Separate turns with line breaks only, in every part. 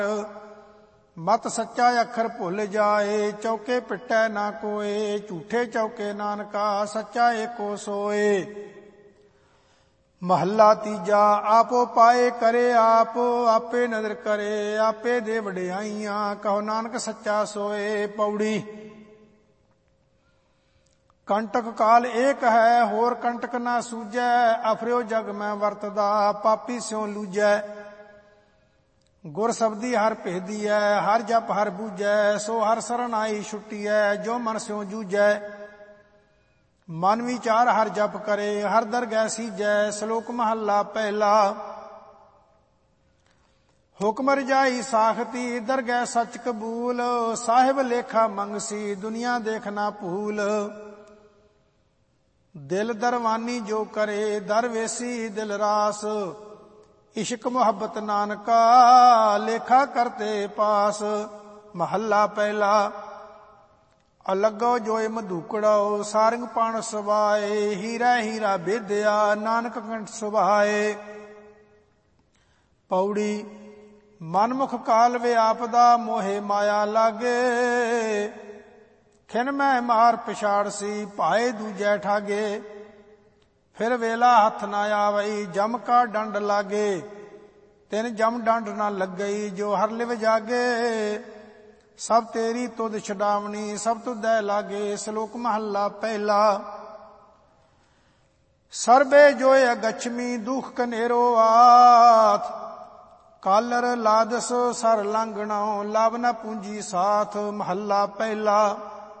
ਮਤ ਸੱਚਾ ਅੱਖਰ ਭੁੱਲ ਜਾਏ, ਚੌਕੇ ਪਿੱਟੈ ਨਾ ਕੋਏ। ਝੂਠੇ ਚੌਕੇ ਨਾਨਕਾ, ਸੱਚਾ ਏਕੋ ਸੋਏ। ਮਹੱਲਾ ਤੀਜਾ। ਆਪੋ ਪਾਏ ਕਰੇ ਆਪ, ਆਪੇ ਨਦਰ ਕਰੇ, ਆਪੇ ਦੇ ਵਡਿਆਈਆਂ। ਕਹੋ ਨਾਨਕ ਸੱਚਾ ਸੋਏ। ਪੌੜੀ। ਕੰਟਕ ਕਾਲ ਏਕ ਹੈ, ਹੋਰ ਕੰਟਕ ਨਾ ਸੂਝੈ। ਅਫਰਿਓ ਜਗ ਮੈਂ ਵਰਤਦਾ, ਪਾਪੀ ਸਿਉ ਲੂਝੈ। ਗੁਰ ਸਬਦੀ ਹਰ ਭੇਦੀਐ, ਹਰ ਜਪ ਹਰ ਬੂਝੈ। ਸੋ ਹਰ ਸਰਣ ਆਈ ਛੁੱਟੀਐ, ਜੋ ਮਨ ਸਿਉ ਜੂਝੈ। ਮਨ ਵਿਚਾਰ ਹਰ ਜਪ ਕਰੇ, ਹਰ ਦਰਗਹਿ ਸੀਜੈ। ਸ਼ਲੋਕ ਮਹੱਲਾ ਪਹਿਲਾ। ਹੁਕਮ ਰਜਾਈ ਸਾਖਤੀ, ਦਰਗਹਿ ਸੱਚ ਕਬੂਲ। ਸਾਹਿਬ ਲੇਖਾ ਮੰਗਸੀ, ਦੁਨੀਆ ਦੇਖ ਨਾ ਭੂਲ। ਦਿਲ ਦਰਵਾਨੀ ਜੋ ਕਰੇ, ਦਰਵੇਸੀ ਦਿਲ ਰਾਸ। ਇਸ਼ਕ ਮੁਹੱਬਤ ਨਾਨਕਾ, ਲੇਖਾ ਕਰਤੇ ਪਾਸ। ਮਹੱਲਾ ਪਹਿਲਾ। ਅਲੱਗੋ ਜੋਇ ਮਧੂਕੜੋ, ਸਾਰੰਗ ਪਣ ਸਵਾਏ। ਹੀਰਾ ਹੀਰਾ ਬੇਦਿਆ, ਨਾਨਕ ਕੰਠ ਸੁਭਾਏ। ਪੌੜੀ। ਮਨਮੁਖ ਕਾਲ ਵਿਆਪਦਾ, ਮੋਹੇ ਮਾਇਆ ਲਾਗੇ। ਖਿਨ ਮੈਂ ਮਾਰ ਪਛਾੜਸੀ, ਭਾਏ ਦੂਜੈ ਠਾਗੇ। ਫਿਰ ਵੇਲਾ ਹੱਥ ਨਾ ਆਵਈ, ਜਮ ਕਾ ਡੰਡ ਲਾਗੇ। ਤਿਨ ਜਮ ਡੰਡ ਨਾ ਲੱਗਈ, ਜੋ ਹਰ ਲਿਵ ਜਾਗੇ। ਸਭ ਤੇਰੀ ਤੁਧ ਛਡਾਵਣੀ, ਸਭ ਤੁਧੈ ਲਾਗੇ। ਸ਼ਲੋਕ ਮਹੱਲਾ ਪਹਿਲਾ। ਸਰਬੇ ਜੋਇ ਅਗਛਮੀ, ਦੁਖ ਕਨੇਰੋ ਆਥ। ਕਾਲਰ ਲਾਦਸ ਸਰ ਲਾਂਗਣੋ, ਲਵ ਨ ਪੂੰਜੀ ਸਾਥ। ਮਹੱਲਾ ਪਹਿਲਾ।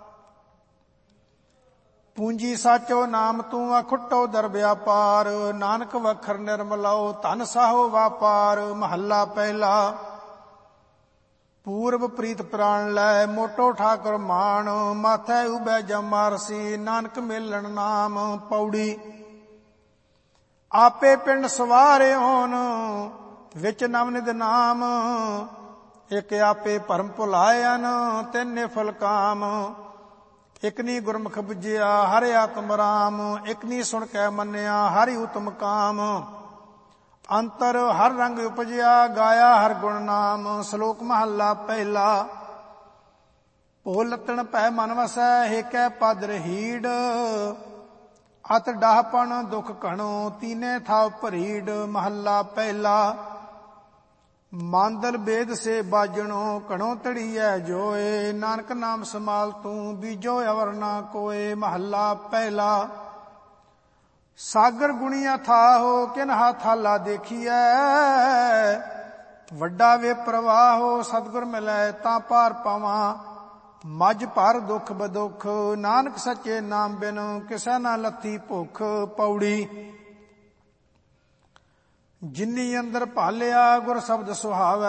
ਪੂੰਜੀ ਸਾਚੋ ਨਾਮ ਤੂੰ, ਅਖੁੱਟੋ ਦਰ ਵਿਆਪਾਰ। ਨਾਨਕ ਵਖਰ ਨਿਰਮਲੋ, ਧਨ ਸਾਹੋ ਵਾਪਾਰ। ਮਹੱਲਾ ਪਹਿਲਾ। ਪੂਰਬ ਪ੍ਰੀਤ ਪ੍ਰਾਣ ਲੈ, ਮੋਟੋ ਠਾਕੁਰ ਮਾਣ। ਮਾਥੈ ਉਬੈ ਜਮ ਮਾਰਸੀ, ਨਾਨਕ ਮੇਲਣ ਨਾਮ। ਪੌੜੀ। ਆਪੇ ਪਿੰਡ ਸਵਾਰਿਓਨ, ਵਿੱਚ ਨਵਨਿਧ ਨਾਮ। ਇਕ ਆਪੇ ਭਰਮ ਭੁਲਾਇਨ, ਤਿੰਨ ਨਿਫਲ ਕਾਮ। ਇਕਨੀ ਗੁਰਮੁਖ ਬੁਝਿਆ, ਹਰਿ ਆਤਮ ਰਾਮ। ਇਕਨੀ ਸੁਣ ਕੇ ਮੰਨਿਆ, ਹਰਿ ਉਤਮ ਕਾਮ। ਅੰਤਰ ਹਰ ਰੰਗ ਉਪਜਿਆ, ਗਾਇਆ ਹਰ ਗੁਣ ਨਾਮ। ਸ਼ਲੋਕ ਮਹੱਲਾ ਪਹਿਲਾ। ਭੋਲਤਣ ਭੈ ਮਨ ਵਸੈ, ਹੇਕੈ ਪਦ ਰਹੀੜ। ਅਤ ਡਾਹਪਣ ਦੁਖ ਘਣੋ, ਤੀਨੇ ਥਾਵ ਭਰੀੜ। ਮਹੱਲਾ ਪਹਿਲਾ। ਮਾਂਦਲ ਬੇਦ ਸੇ ਬਾਜਣੋ, ਘਣੋ ਤੜੀਐ ਜੋਏ। ਨਾਨਕ ਨਾਮ ਸਮਾਲ ਤੂੰ, ਬੀਜੋ ਅਵਰ ਨਾ ਕੋਏ। ਮਹੱਲਾ ਪਹਿਲਾ। ਸਾਗਰ ਗੁਣੀਆ ਥਾਹੋ, ਕਿਨਹਾ ਥਾਲਾ ਦੇਖੀਐ। ਵੱਡਾ ਵੇ ਪ੍ਰਵਾਹੋ, ਸਤਿਗੁਰ ਮਿਲੈ ਤਾਂ ਪਾਰ ਪਾਵਾਂ। ਮੱਝ ਭਰ ਦੁੱਖ ਬਦੁੱਖ, ਨਾਨਕ ਸੱਚੇ ਨਾਮ ਬਿਨ ਕਿਸੈ ਨਾ ਲੱਥੀ ਭੁੱਖ। ਪੌੜੀ। ਜਿਨੀ ਅੰਦਰ ਭਾਲਿਆ, ਗੁਰ ਸ਼ਬਦ ਸੁਹਾਵੈ।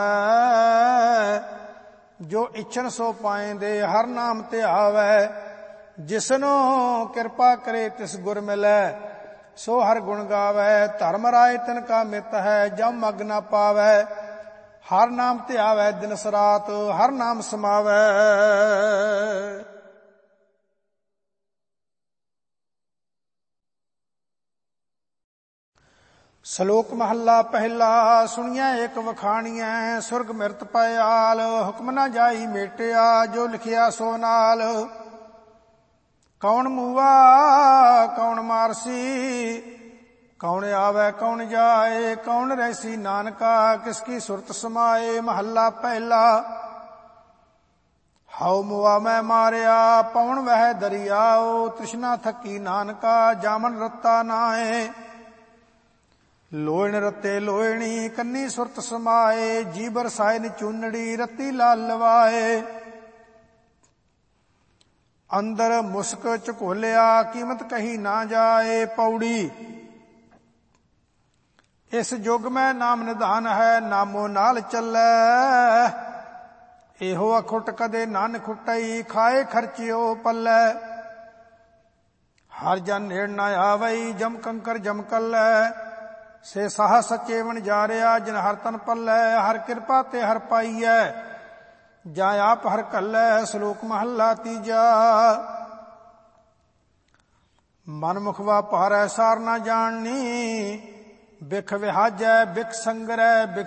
ਜੋ ਇੱਛਨ ਸੋ ਪਾਏਂਦੇ, ਹਰ ਨਾਮ ਧਿਆਵੈ। ਜਿਸਨੂੰ ਕਿਰਪਾ ਕਰੇ, ਤਿਸ ਗੁਰ ਮਿਲੈ। ਸੋ ਹਰ ਗੁਣ ਗਾਵੈ। ਧਰਮ ਰਾਏ ਤਿਨ ਕਾ ਮਿਤ ਹੈ, ਜਮ ਮਗ ਨਾ ਪਾਵੈ। ਹਰ ਨਾਮ ਧਿਆਵੈ ਦਿਨ ਸਰਾਤ, ਹਰ ਨਾਮ ਸਮਾਵੈ। ਸ਼ਲੋਕ ਮਹੱਲਾ ਪਹਿਲਾ। ਸੁਣੀਐ ਇਕ ਵਖਾਣੀਐ, ਸੁਰਗ ਮਿਰਤ ਪਇਆਲ। ਹੁਕਮ ਨਾ ਜਾਈ ਮੇਟਿਆ, ਜੋ ਲਿਖਿਆ ਸੋ ਨਾਲ। ਕੌਣ ਮੂਆ ਕੌਣ ਮਾਰਸੀ, ਕੌਣ ਆਵੈ ਕੌਣ ਜਾਏ। ਕੌਣ ਰਹਿਸੀ ਨਾਨਕਾ, ਕਿਸ ਕੀ ਸੁਰਤ ਸਮਾਏ। ਮਹੱਲਾ ਪਹਿਲਾ। ਹਉ ਮੁਆ ਮੈਂ ਮਾਰਿਆ, ਪਵਨ ਵਹਿ ਦਰਿਆਓ। ਤ੍ਰਿਸ਼ਨਾ ਥੱਕੀ ਨਾਨਕਾ, ਜਾਮਨ ਰੱਤਾ ਨਾਏ। ਲੋਇਣ ਰੱਤੇ ਲੋਇਣੀ, ਕੰਨੀ ਸੁਰਤ ਸਮਾਏ। ਜੀ ਬਰਸਾਏ ਨਿਚੂਨੜੀ, ਰੱਤੀ ਲਾਲ ਲਵਾਏ। ਅੰਦਰ ਮੁਸਕ ਝਕੋਲਿਆ, ਕੀਮਤ ਕਹੀ ਨਾ ਜਾਏ। ਪੌੜੀ। ਇਸ ਯੁਗ ਮੈਂ ਨਾਮ ਨਿਧਾਨ ਹੈ, ਨਾਮੋ ਨਾਲ ਚੱਲੈ। ਇਹੋ ਅਖੁੱਟ ਕਦੇ ਨਨ ਖੁੱਟਈ, ਖਾਏ ਖਰਚਿਓ ਪੱਲੇ। ਹਰ ਜਨ ਨੇੜ ਨਾ ਆਵਈ, ਜਮ ਕੰਕਰ ਜਮ ਕੱਲੈ। ਸੇ ਸਾਹ ਸੱਚੇ ਵਣਜਾਰਿਆ, ਜਿਨ ਹਰ ਤਨ ਪੱਲੇ। ਹਰ ਕਿਰਪਾ ਤੇ ਹਰ ਪਾਈਐ, ਜਾਂ ਆਪ ਹਰ ਕੱਲੈ। ਸ਼ਲੋਕ ਮਹੱਲਾ ਤੀਜਾ। ਮਨ ਮੁਖ ਵਾਪਾਰੈ ਸਾਰ ਨਾ ਜਾਣਨੀ, ਬਿਖ ਵਿਹਾਜੈ ਬਿਖ ਸੰਗਰੈ।